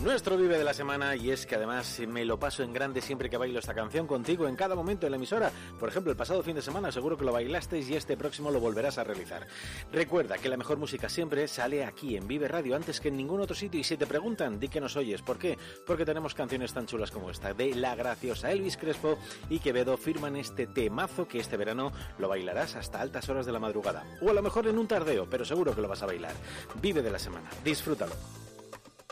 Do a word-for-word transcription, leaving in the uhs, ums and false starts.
Nuestro Vive de la Semana, y es que además me lo paso en grande siempre que bailo esta canción contigo en cada momento en la emisora. Por ejemplo, el pasado fin de semana seguro que lo bailasteis y este próximo lo volverás a realizar. Recuerda que la mejor música siempre sale aquí en Vive Radio antes que en ningún otro sitio, y si te preguntan, di que nos oyes. ¿Por qué? Porque tenemos canciones tan chulas como esta de La Graciosa. Elvis Crespo y Quevedo firman este temazo que este verano lo bailarás hasta altas horas de la madrugada, o a lo mejor en un tardeo, pero seguro que lo vas a bailar. Vive de la Semana, disfrútalo.